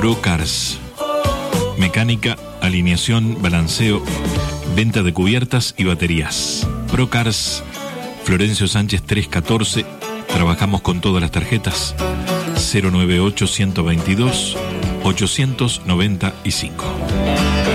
Procars. Mecánica, alineación, balanceo, venta de cubiertas y baterías. Procars, Florencio Sánchez 314. Trabajamos con todas las tarjetas. 098-122-895.